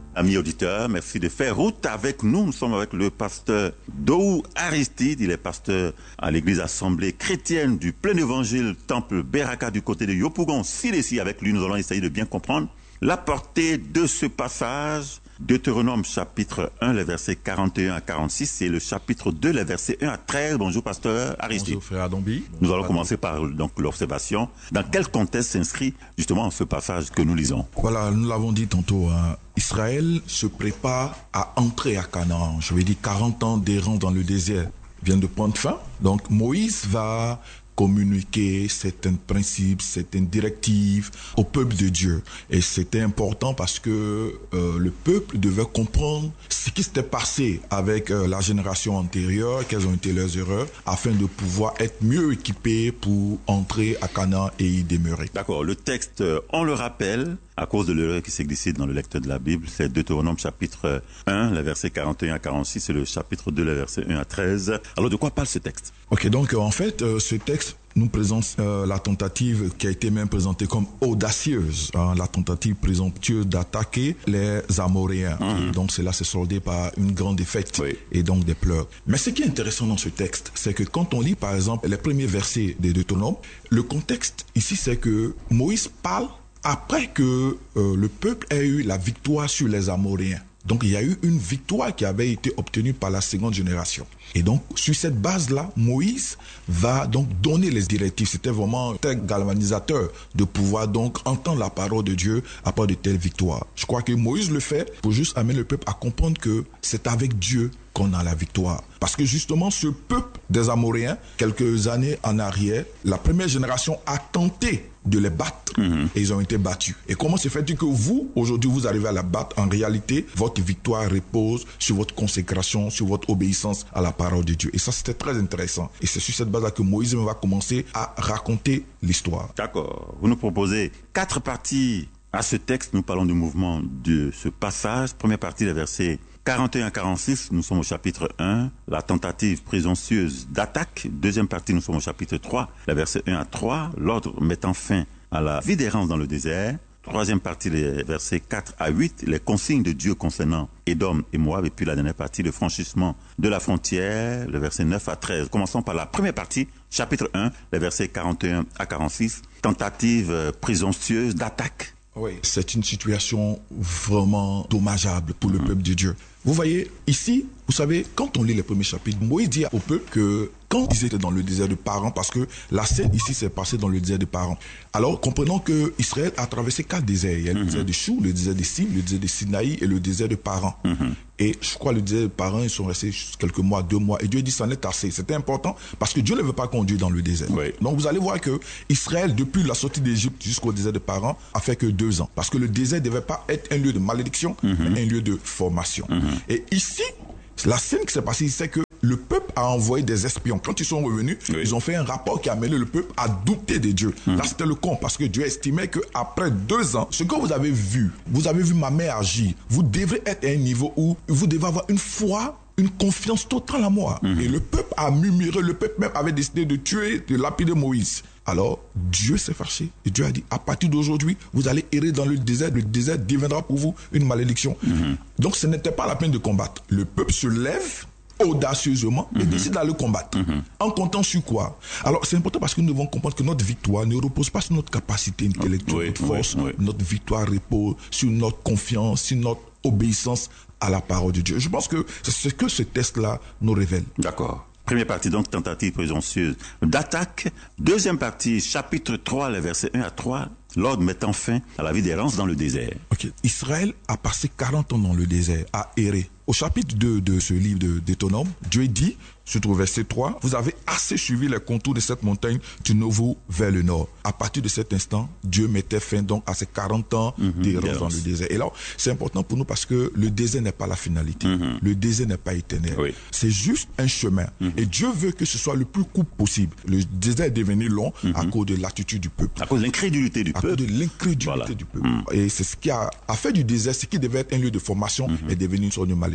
Amis auditeurs, merci de faire route avec nous. Nous sommes avec le pasteur Dou Aristide. Il est pasteur à l'église Assemblée chrétienne du Plein Évangile, Temple Beraka du côté de Yopougon. Ici, avec lui, nous allons essayer de bien comprendre la portée de ce passage. Deutéronome chapitre 1, les versets 41 à 46 et le chapitre 2, les versets 1 à 13. Bonjour pasteur Aristide. Bonjour frère Adombi. Nous allons commencer par donc l'observation. Dans quel contexte s'inscrit justement ce passage que nous lisons? Voilà, nous l'avons dit tantôt, Israël se prépare à entrer à Canaan. Je vais dire 40 ans d'errance dans le désert viennent de prendre fin. Donc Moïse va communiquer certains principes, certaines directives au peuple de Dieu. Et c'était important parce que le peuple devait comprendre ce qui s'était passé avec la génération antérieure, quelles ont été leurs erreurs, afin de pouvoir être mieux équipés pour entrer à Canaan et y demeurer. D'accord, le texte, on le rappelle, à cause de l'erreur qui s'est glissée dans le lecteur de la Bible, c'est Deutéronome chapitre 1, les versets 41 à 46 et le chapitre 2, les versets 1 à 13. Alors de quoi parle ce texte? Ok, donc en fait, ce texte nous présente la tentative qui a été même présentée comme audacieuse, la tentative présomptueuse d'attaquer les Amoréens. Donc cela s'est soldé par une grande défaite et donc des pleurs. Mais ce qui est intéressant dans ce texte, c'est que quand on lit par exemple les premiers versets des Deutéronomes, le contexte ici c'est que Moïse parle après que le peuple ait eu la victoire sur les Amoréens. Donc il y a eu une victoire qui avait été obtenue par la seconde génération. Et donc sur cette base-là, Moïse va donc donner les directives. C'était vraiment un galvanisateur de pouvoir donc entendre la parole de Dieu après de telles victoires. Je crois que Moïse le fait pour juste amener le peuple à comprendre que c'est avec Dieu qu'on a la victoire. Parce que justement ce peuple des Amoréens, quelques années en arrière, la première génération a tenté de les battre et ils ont été battus. Et comment se fait-il que vous, aujourd'hui, vous arrivez à la battre? En réalité, votre victoire repose sur votre consécration, sur votre obéissance à la parole de Dieu. Et ça, c'était très intéressant. Et c'est sur cette base-là que Moïse va commencer à raconter l'histoire. D'accord. Vous nous proposez 4 parties à ce texte. Nous parlons du mouvement de ce passage. Première partie, les versets 41 à 46, nous sommes au chapitre 1, la tentative présomptueuse d'attaque. Deuxième partie, nous sommes au chapitre 3, les versets 1 à 3, l'ordre mettant fin à la vie d'errance dans le désert. Troisième partie, les versets 4 à 8, les consignes de Dieu concernant Édom et Moab. Et puis la dernière partie, le franchissement de la frontière, les versets 9 à 13. Commençons par la première partie, chapitre 1, les versets 41 à 46, tentative présomptueuse d'attaque. Oui, c'est une situation vraiment dommageable pour le peuple de Dieu. Vous voyez, ici, vous savez, quand on lit les premiers chapitres, Moïse dit au peuple que quand ils étaient dans le désert de Paran, parce que la scène ici s'est passée dans le désert de Paran. Alors, comprenons que Israël a traversé 4 déserts. Il y a le désert de Chou, le désert de Sim, le désert de Sinaï et le désert de Paran. Et je crois le désert de Paran, ils sont restés quelques mois, 2 mois. Et Dieu dit, ça en est assez. C'était important parce que Dieu ne veut pas conduire dans le désert. Oui. Donc, vous allez voir que Israël, depuis la sortie d'Égypte jusqu'au désert de Paran, a fait que 2 ans. Parce que le désert ne devait pas être un lieu de malédiction, mais un lieu de formation. Et ici, la scène qui s'est passée, c'est que le peuple a envoyé des espions. Quand ils sont revenus, ils ont fait un rapport qui a amené le peuple à douter de Dieu. Là, c'était le con, parce que Dieu estimait qu'après 2 ans, ce que vous avez vu ma mère agir, vous devrez être à un niveau où vous devez avoir une foi, une confiance totale en moi. Et le peuple a murmuré, le peuple même avait décidé de tuer, de lapider Moïse. Alors, Dieu s'est fâché. Et Dieu a dit, à partir d'aujourd'hui, vous allez errer dans le désert deviendra pour vous une malédiction. Donc, ce n'était pas la peine de combattre. Le peuple se lève audacieusement et décide d'aller combattre. En comptant sur quoi? Alors, c'est important parce que nous devons comprendre que notre victoire ne repose pas sur notre capacité intellectuelle, notre force. Notre victoire repose sur notre confiance, sur notre obéissance à la parole de Dieu. Je pense que c'est ce que ce texte-là nous révèle. D'accord. Première partie, donc, tentative présomptueuse d'attaque. Deuxième partie, chapitre 3, les versets 1 à 3, l'ordre mettant fin à la vie d'errance dans le désert. Ok. Israël a passé 40 ans dans le désert, à errer. Au chapitre 2 de ce livre de Deutéronome, Dieu dit, surtout au verset 3, vous avez assez suivi les contours de cette montagne du Nouveau vers le nord. À partir de cet instant, Dieu mettait fin donc à ces 40 ans d'errance dans le désert. Et là, c'est important pour nous parce que le désert n'est pas la finalité. Le désert n'est pas éternel. C'est juste un chemin. Et Dieu veut que ce soit le plus court possible. Le désert est devenu long à cause de l'attitude du peuple. À cause de l'incrédulité du peuple. À cause de l'incrédulité du peuple. Et c'est ce qui a fait du désert, ce qui devait être un lieu de formation, est devenu une sorte de malédiction.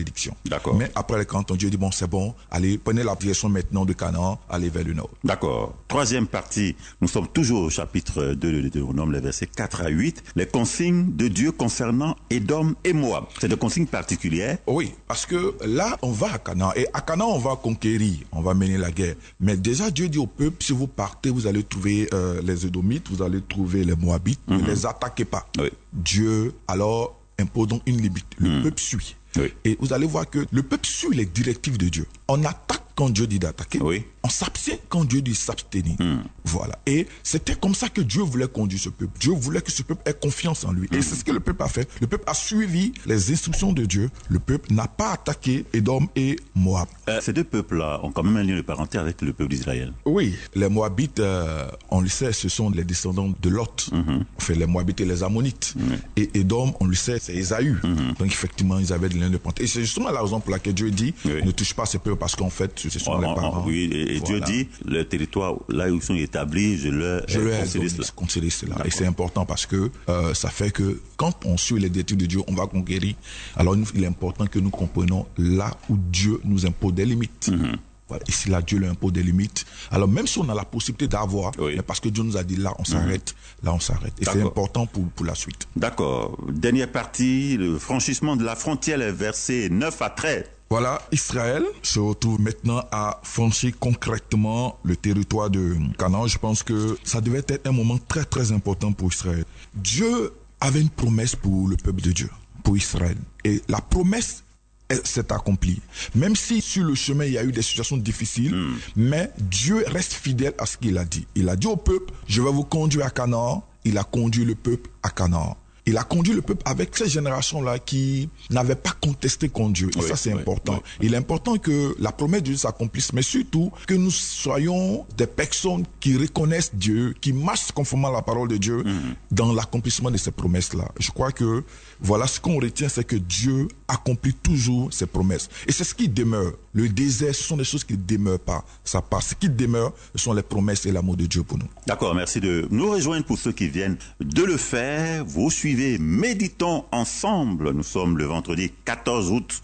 malédiction. D'accord. Mais après les 40 ans, Dieu dit, bon, c'est bon, allez, prenez la direction maintenant de Canaan, allez vers le nord. D'accord. Troisième partie, nous sommes toujours au chapitre 2 de Deutéronome, les versets 4 à 8, les consignes de Dieu concernant Édom et Moab. C'est des consignes particulières. Oui, parce que là, on va à Canaan, et à Canaan, on va conquérir, on va mener la guerre. Mais déjà, Dieu dit au peuple, si vous partez, vous allez trouver les Édomites, vous allez trouver les Moabites, ne les attaquez pas. Oui. Dieu, alors, impose donc une limite. Le peuple suit. Oui. Et vous allez voir que le peuple suit les directives de Dieu. On attaque quand Dieu dit d'attaquer. Oui. On s'abstient quand Dieu dit s'abstenir. Voilà. Et c'était comme ça que Dieu voulait conduire ce peuple. Dieu voulait que ce peuple ait confiance en lui. Et c'est ce que le peuple a fait. Le peuple a suivi les instructions de Dieu. Le peuple n'a pas attaqué Édom et Moab. Ces deux peuples-là ont quand même un lien de parenté avec le peuple d'Israël. Oui, les Moabites, on le sait, ce sont les descendants de Lot. Enfin, les Moabites et les Ammonites. Et Édom, on le sait, c'est Ésaü. Donc effectivement, ils avaient des liens de parenté. Et c'est justement la raison pour laquelle Dieu dit, ne touche pas ces peuples parce qu'en fait, ce sont les parents. Oui, et Dieu dit, le territoire là où ils sont établis, je leur ai concédé cela. Et c'est important parce que ça fait que quand on suit les directives de Dieu, on va conquérir. Alors il est important que nous comprenions là où Dieu nous impose des limites. Voilà. Ici, là, Dieu lui impose des limites. Alors, même si on a la possibilité d'avoir, mais parce que Dieu nous a dit là, on s'arrête, là, on s'arrête. Et c'est important pour la suite. D'accord. Dernière partie, le franchissement de la frontière, les versets 9 à 13. Voilà, Israël se retrouve maintenant à franchir concrètement le territoire de Canaan. Je pense que ça devait être un moment très, très important pour Israël. Dieu avait une promesse pour le peuple de Dieu, pour Israël. Et la promesse s'est accomplie. Même si sur le chemin, il y a eu des situations difficiles, mais Dieu reste fidèle à ce qu'il a dit. Il a dit au peuple, je vais vous conduire à Canaan. Il a conduit le peuple à Canaan. Il a conduit le peuple avec cette génération-là qui n'avait pas contesté contre Dieu. Et ça, c'est important. Il est important que la promesse de Dieu s'accomplisse, mais surtout que nous soyons des personnes qui reconnaissent Dieu, qui marchent conformément à la parole de Dieu dans l'accomplissement de ces promesses-là. Je crois que voilà ce qu'on retient, c'est que Dieu accomplit toujours ses promesses. Et c'est ce qui demeure. Le désert, ce sont des choses qui ne demeurent pas. Ça passe. Ce qui demeure, ce sont les promesses et l'amour de Dieu pour nous. D'accord, merci de nous rejoindre pour ceux qui viennent de le faire. Vous suivez Méditons ensemble. Nous sommes le vendredi 14 août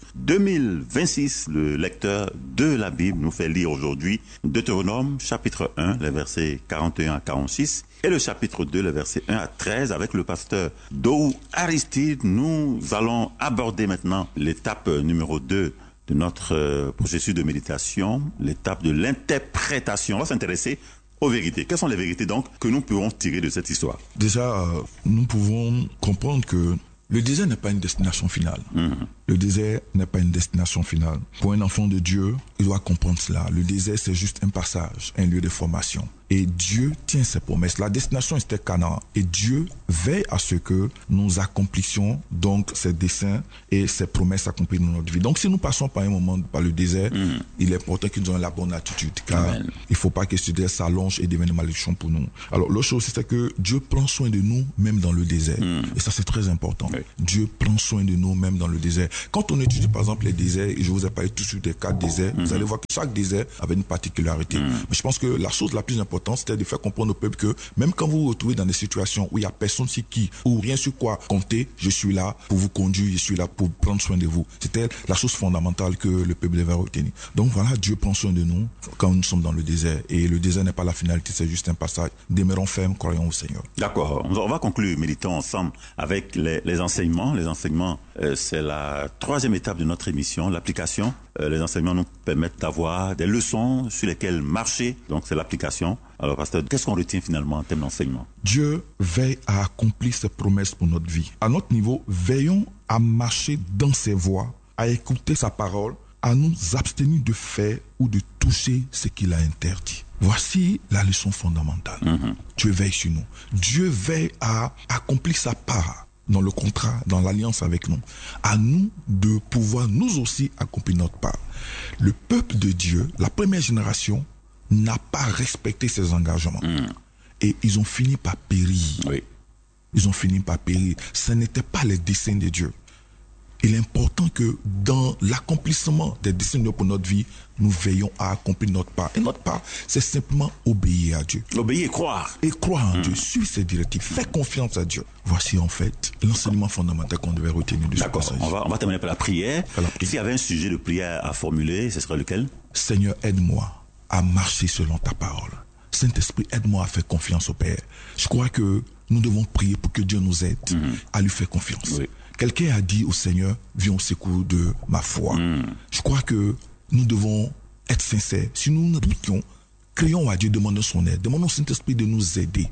2026. Le lecteur de la Bible nous fait lire aujourd'hui Deutéronome chapitre 1, les versets 41 à 46. Et le chapitre 2, les versets 1 à 13, avec le pasteur Dou Aristide. Nous allons aborder maintenant l'étape numéro 2 de notre processus de méditation, l'étape de l'interprétation. On va s'intéresser aux vérités. Quelles sont les vérités donc que nous pouvons tirer de cette histoire? Déjà, nous pouvons comprendre que le désert n'est pas une destination finale. Le désert n'est pas une destination finale. Pour un enfant de Dieu, il doit comprendre cela. Le désert, c'est juste un passage, un lieu de formation. Et Dieu tient ses promesses. La destination, c'était Canaan. Et Dieu veille à ce que nous accomplissions donc ses desseins et ses promesses accomplies dans notre vie. Donc, si nous passons par un moment par le désert, il est important que nous ayons la bonne attitude. Car il ne faut pas que ce désert s'allonge et devienne une malédiction pour nous. Alors, l'autre chose, c'est que Dieu prend soin de nous, même dans le désert. Et ça, c'est très important. Dieu prend soin de nous, même dans le désert. Quand on étudie, par exemple, les déserts, et je vous ai parlé tout de suite des 4 déserts, vous allez voir que chaque désert avait une particularité. Mais je pense que la chose la plus importante, c'était de faire comprendre au peuple que même quand vous vous retrouvez dans des situations où il n'y a personne sur qui ou rien sur quoi compter, je suis là pour vous conduire, je suis là pour prendre soin de vous. C'était la chose fondamentale que le peuple devait retenir. Donc voilà, Dieu prend soin de nous quand nous sommes dans le désert. Et le désert n'est pas la finalité, c'est juste un passage. Demeurons fermes, croyons au Seigneur. D'accord. On va conclure, méditons ensemble avec les enseignements. Les enseignements, c'est la 3e étape de notre émission, l'application. Les enseignements nous permettent d'avoir des leçons sur lesquelles marcher. Donc c'est l'application. Alors pasteur, qu'est-ce qu'on retient finalement en termes d'enseignement? Dieu veille à accomplir ses promesses pour notre vie. À notre niveau, veillons à marcher dans ses voies, à écouter sa parole, à nous abstenir de faire ou de toucher ce qu'il a interdit. Voici la leçon fondamentale. Dieu veille sur nous. Dieu veille à accomplir sa part dans le contrat, dans l'alliance avec nous. À nous de pouvoir nous aussi accomplir notre part. Le peuple de Dieu, la première génération, n'a pas respecté ses engagements. Et ils ont fini par périr. Ils ont fini par périr. Ce n'était pas les desseins de Dieu. il est important que dans l'accomplissement des desseins pour notre vie, nous veillons à accomplir notre part. Et notre part, c'est simplement obéir à Dieu. Obéir et croire. Et croire en Dieu, suivre ses directives, faire confiance à Dieu. Voici en fait l'enseignement fondamental qu'on devait retenir de ce passage. On va terminer par la prière. S'il y avait un sujet de prière à formuler, ce serait lequel? Seigneur, aide-moi à marcher selon ta parole. Saint-Esprit, aide-moi à faire confiance au Père. Je crois que nous devons prier pour que Dieu nous aide à lui faire confiance. Oui. Quelqu'un a dit au Seigneur, viens au secours de ma foi. Je crois que nous devons être sincères. Si nous nous doutions, crions à Dieu, demandons son aide. Demandons au Saint-Esprit de nous aider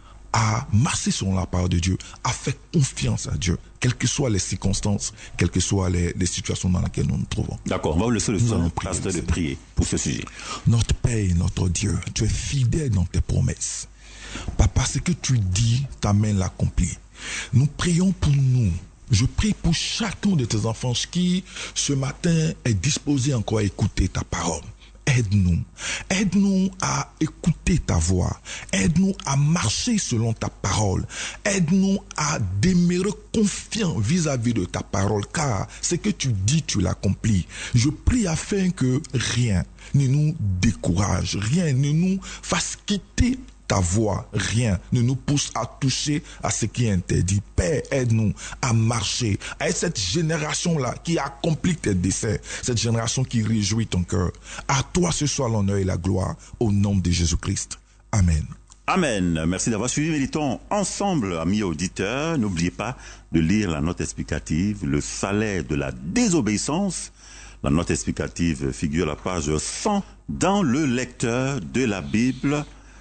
à marcher selon la parole de Dieu, à faire confiance à Dieu, quelles que soient les circonstances, quelles que soient les situations dans lesquelles nous nous trouvons. D'accord, on va vous laisser le soin, pasteur, de prier pour ce sujet. Notre Père et notre Dieu, tu es fidèle dans tes promesses. Papa, ce que tu dis, ta main l'accomplit. Nous prions pour nous. Je prie pour chacun de tes enfants qui, ce matin, est disposé encore à écouter ta parole. Aide-nous. Aide-nous à écouter ta voix. Aide-nous à marcher selon ta parole. Aide-nous à demeurer confiants vis-à-vis de ta parole, car ce que tu dis, tu l'accomplis. Je prie afin que rien ne nous décourage, rien ne nous fasse quitter ta voix, rien ne nous pousse à toucher à ce qui est interdit. Père, aide-nous à marcher, à être cette génération-là qui accomplit tes desseins, cette génération qui réjouit ton cœur. À toi ce soit l'honneur et la gloire, au nom de Jésus-Christ. Amen. Amen. Merci d'avoir suivi. Méditons ensemble, amis auditeurs. N'oubliez pas de lire la note explicative, le salaire de la désobéissance. La note explicative figure à la page 100 dans le lecteur de la Bible.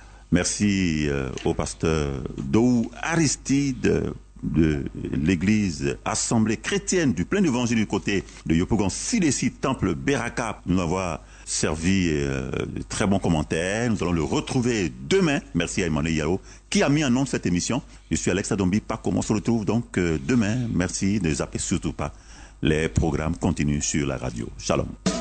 Merci au pasteur Dou Aristide de l'église Assemblée chrétienne du plein évangile du côté de Yopougon Silesi Temple Beraka. Nous avons servi de très bons commentaires. Nous allons le retrouver demain. Merci à Emmanuel Yao qui a mis en nom cette émission. Je suis Alex Adombi. On se retrouve donc demain. Merci. Ne zappez surtout pas. Les programmes continuent sur la radio. Shalom.